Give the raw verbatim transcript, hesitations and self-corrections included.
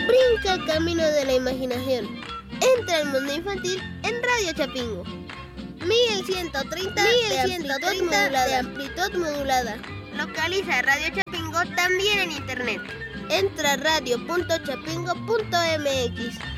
Brinca el camino de la imaginación. Entra al mundo infantil en Radio Chapingo. mil ciento treinta de amplitud modulada. de amplitud modulada. Localiza Radio Chapingo también en internet. Entra a radio punto chapingo punto m x.